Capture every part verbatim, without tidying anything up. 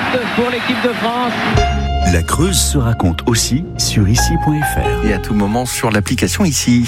pour l'équipe de France. La Creuse se raconte aussi sur ici point f r. Et à tout moment sur l'application Ici.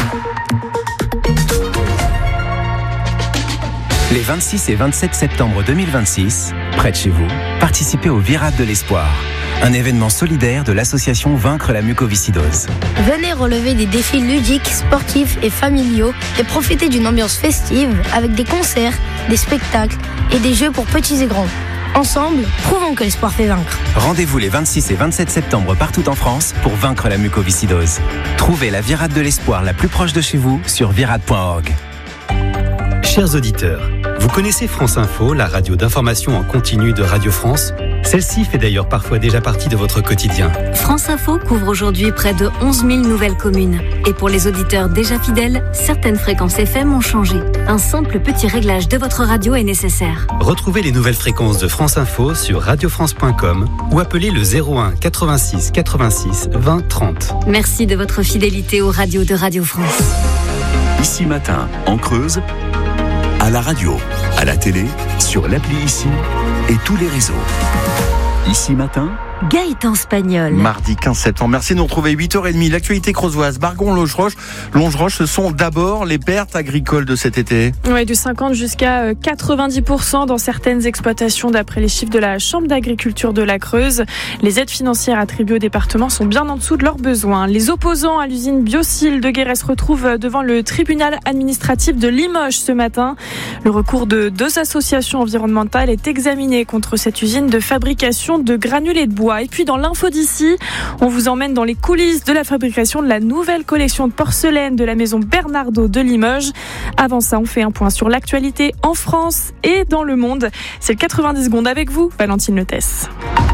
Les vingt-six et vingt-sept septembre deux mille vingt-six, près de chez vous, participez au Virade de l'Espoir, un événement solidaire de l'association Vaincre la mucoviscidose. Venez relever des défis ludiques, sportifs et familiaux et profitez d'une ambiance festive avec des concerts, des spectacles et des jeux pour petits et grands. Ensemble, prouvons que l'espoir fait vaincre. Rendez-vous les vingt-six et vingt-sept septembre partout en France pour vaincre la mucoviscidose. Trouvez la Virade de l'Espoir la plus proche de chez vous sur virade point org. Chers auditeurs, vous connaissez France Info, la radio d'information en continu de Radio France ? Celle-ci fait d'ailleurs parfois déjà partie de votre quotidien. France Info couvre aujourd'hui près de onze mille nouvelles communes. Et pour les auditeurs déjà fidèles, certaines fréquences F M ont changé. Un simple petit réglage de votre radio est nécessaire. Retrouvez les nouvelles fréquences de France Info sur radio france point com ou appelez le zéro un quatre-vingt-six quatre-vingt-six vingt trente. Merci de votre fidélité aux radios de Radio France. Ici Matin, en Creuse, à la radio, à la télé, sur l'appli Ici et tous les réseaux. Ici Matin, Gaëtan Spagnol. Mardi quinze septembre. Merci de nous retrouver à huit heures trente. L'actualité creusoise. Bargon, Longeroche. Longeroche, ce sont d'abord les pertes agricoles de cet été. Oui, du cinquante jusqu'à quatre-vingt-dix pour cent dans certaines exploitations d'après les chiffres de la Chambre d'agriculture de la Creuse. Les aides financières attribuées au département sont bien en dessous de leurs besoins. Les opposants à l'usine Biocil de Guéret se retrouvent devant le tribunal administratif de Limoges ce matin. Le recours de deux associations environnementales est examiné contre cette usine de fabrication de granulés de bois. Et puis dans l'info d'ici, on vous emmène dans les coulisses de la fabrication de la nouvelle collection de porcelaine de la maison Bernardaud de Limoges. Avant ça, on fait un point sur l'actualité en France et dans le monde. C'est le quatre-vingt-dix secondes avec vous, Valentine Letesse.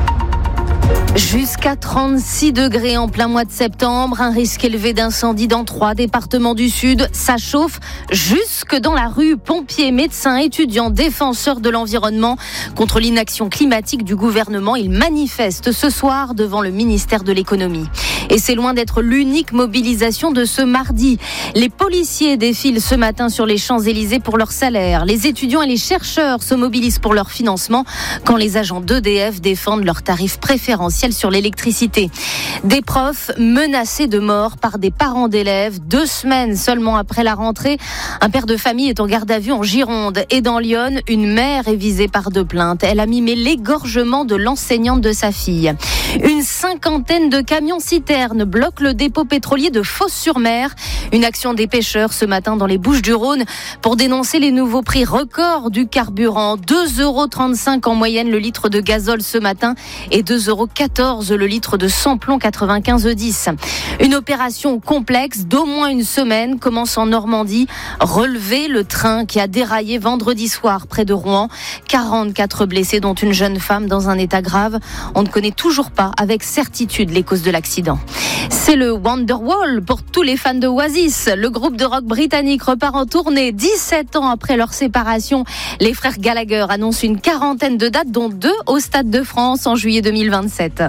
Jusqu'à trente-six degrés en plein mois de septembre, un risque élevé d'incendie dans trois départements du Sud. Ça chauffe jusque dans la rue. Pompiers, médecins, étudiants, défenseurs de l'environnement contre l'inaction climatique du gouvernement. Ils manifestent ce soir devant le ministère de l'économie. Et c'est loin d'être l'unique mobilisation de ce mardi. Les policiers défilent ce matin sur les Champs-Élysées pour leur salaire. Les étudiants et les chercheurs se mobilisent pour leur financement quand les agents d'E D F défendent leurs tarifs préférentiels sur l'électricité. Des profs menacés de mort par des parents d'élèves. Deux semaines seulement après la rentrée, un père de famille est en garde à vue en Gironde. Et dans l'Yonne, une mère est visée par deux plaintes. Elle a mimé l'égorgement de l'enseignante de sa fille. Une cinquantaine de camions-citernes bloquent le dépôt pétrolier de Fos-sur-Mer. Une action des pêcheurs ce matin dans les Bouches-du-Rhône pour dénoncer les nouveaux prix records du carburant. deux euros trente-cinq en moyenne le litre de gazole ce matin et deux euros quatorze le litre de samplon quatre-vingt-quinze E dix. Une opération complexe d'au moins une semaine commence en Normandie. Relever le train qui a déraillé vendredi soir près de Rouen. quarante-quatre blessés dont une jeune femme dans un état grave. On ne connaît toujours pas avec certitude les causes de l'accident. C'est le Wonderwall pour tous les fans de Oasis. Le groupe de rock britannique repart en tournée dix-sept ans après leur séparation. Les frères Gallagher annoncent une quarantaine de dates, dont deux au Stade de France en juillet deux mille vingt-sept.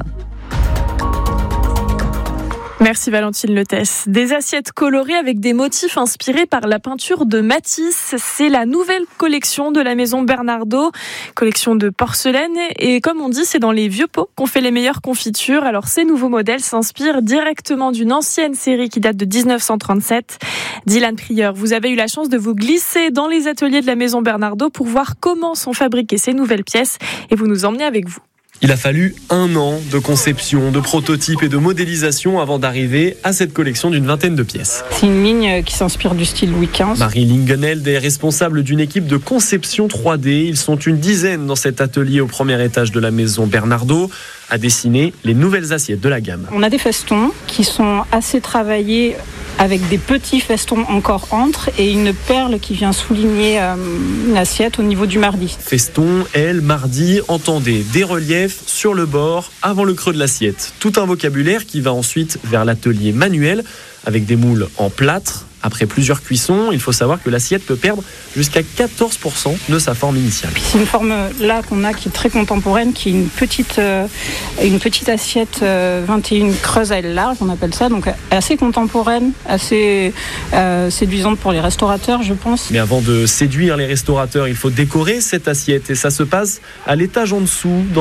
Merci Valentine Letesse. Des assiettes colorées avec des motifs inspirés par la peinture de Matisse. C'est la nouvelle collection de la maison Bernardaud, collection de porcelaine. Et comme on dit, c'est dans les vieux pots qu'on fait les meilleures confitures. Alors ces nouveaux modèles s'inspirent directement d'une ancienne série qui date de dix-neuf cent trente-sept. Dylan Prieur, vous avez eu la chance de vous glisser dans les ateliers de la maison Bernardaud pour voir comment sont fabriquées ces nouvelles pièces et vous nous emmenez avec vous. Il a fallu un an de conception, de prototype et de modélisation avant d'arriver à cette collection d'une vingtaine de pièces. C'est une ligne qui s'inspire du style Louis quinze. Marie Lingenheld est responsable d'une équipe de conception trois D. Ils sont une dizaine dans cet atelier au premier étage de la maison Bernardaud à dessiner les nouvelles assiettes de la gamme. On a des festons qui sont assez travaillés avec des petits festons encore entre et une perle qui vient souligner euh, l'assiette au niveau du mardi. Feston, aile, mardi, entendez des reliefs sur le bord avant le creux de l'assiette. Tout un vocabulaire qui va ensuite vers l'atelier manuel avec des moules en plâtre. Après plusieurs cuissons, il faut savoir que l'assiette peut perdre jusqu'à quatorze pour cent de sa forme initiale. Puis c'est une forme là qu'on a qui est très contemporaine, qui est une petite, euh, une petite assiette euh, vingt et une creuses à aile large, on appelle ça, donc assez contemporaine, assez euh, séduisante pour les restaurateurs, je pense. Mais avant de séduire les restaurateurs, il faut décorer cette assiette et ça se passe à l'étage en dessous. Dans